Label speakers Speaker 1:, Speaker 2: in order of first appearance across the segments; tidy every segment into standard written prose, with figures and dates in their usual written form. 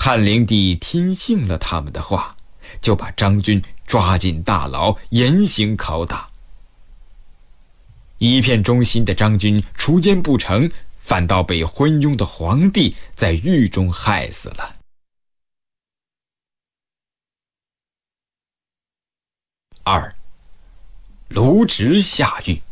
Speaker 1: 汉灵帝听信了他们的话，就把张军抓进大牢，严刑拷打。一片忠心的张军除奸不成，反倒被昏庸的皇帝在狱中害死了。2. 卢植下狱。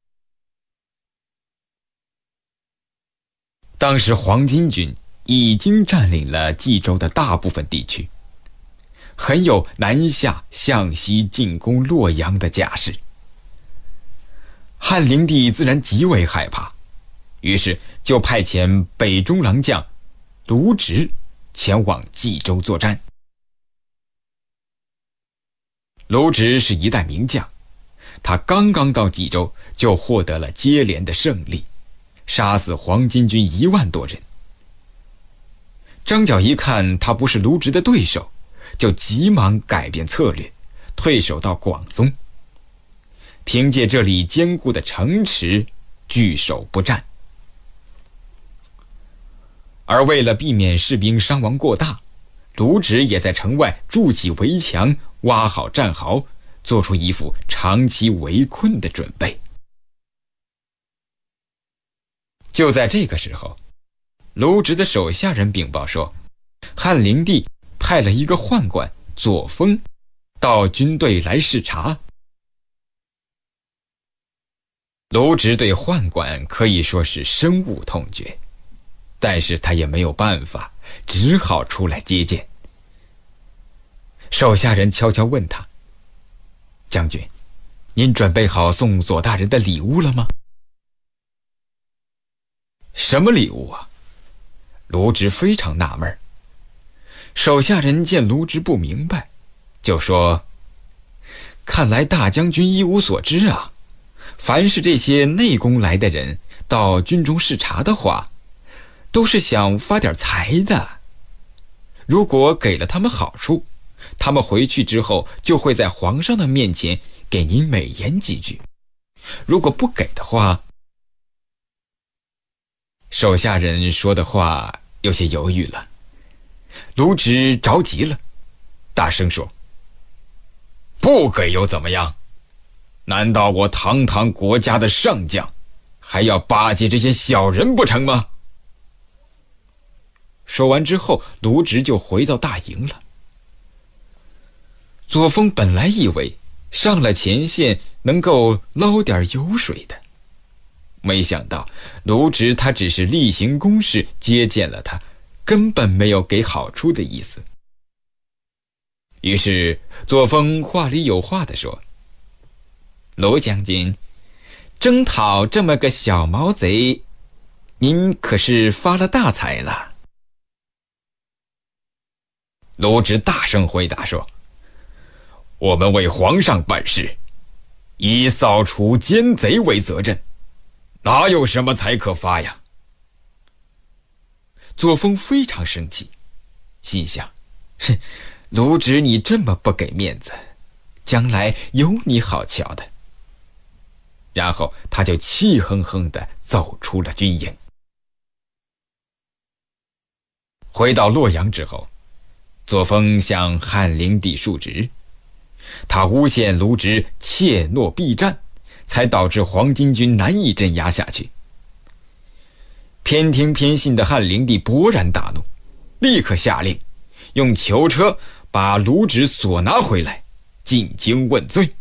Speaker 1: 当时黄巾军已经占领了冀州的大部分地区，很有南下向西进攻洛阳的架势。汉灵帝自然极为害怕，于是就派遣北中郎将卢植前往冀州作战。卢植是一代名将，他刚刚到冀州就获得了接连的胜利，杀死黄巾军1万多人。张角一看他不是卢植的对手，就急忙改变策略，退守到广宗，凭借这里坚固的城池据守不战。而为了避免士兵伤亡过大，卢植也在城外筑起围墙，挖好战壕，做出一副长期围困的准备。就在这个时候，卢植的手下人禀报说，汉灵帝派了一个宦官左峰到军队来视察。卢植对宦官可以说是深恶痛绝，但是他也没有办法，只好出来接见。手下人悄悄问他，将军，您准备好送左大人的礼物了吗？什么礼物啊？卢植非常纳闷。手下人见卢植不明白，就说，看来大将军一无所知啊，凡是这些内宫来的人到军中视察的话，都是想发点财的。如果给了他们好处，他们回去之后就会在皇上的面前给您美言几句，如果不给的话……手下人说的话有些犹豫了。卢植着急了，大声说，不给又怎么样？难道我堂堂国家的上将还要巴结这些小人不成吗？说完之后，卢植就回到大营了。左峰本来以为上了前线能够捞点油水的，没想到卢植他只是例行公事接见了他，根本没有给好处的意思。于是左峰话里有话地说，卢将军，征讨这么个小毛贼，您可是发了大财了。卢植大声回答说，我们为皇上办事，以扫除奸贼为责任，哪有什么财可发呀？左峰非常生气，心想，哼，卢植你这么不给面子，将来有你好瞧的。然后他就气哼哼地走出了军营。回到洛阳之后，左峰向汉灵帝述职，他诬陷卢植怯懦避战，才导致黄巾军难以镇压下去。偏听偏信的汉灵帝勃然大怒，立刻下令用囚车把卢植索拿回来，进京问罪。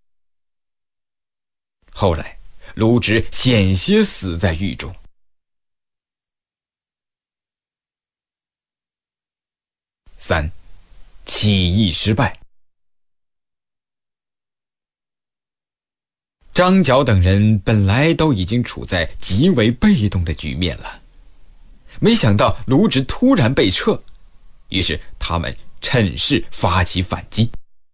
Speaker 1: 后来卢植险些死在狱中。3. 起义失败。张角等人本来都已经处在极为被动的局面了，没想到卢植突然被撤，于是他们趁势发起反击。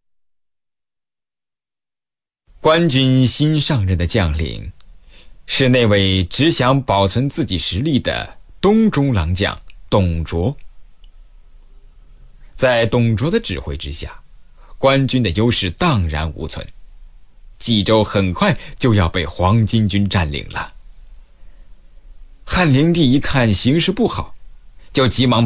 Speaker 1: 官军新上任的将领是那位只想保存自己实力的东中郎将董卓。在董卓的指挥之下，官军的优势荡然无存，冀州很快就要被黄巾军占领了。汉灵帝一看形势不好，就急忙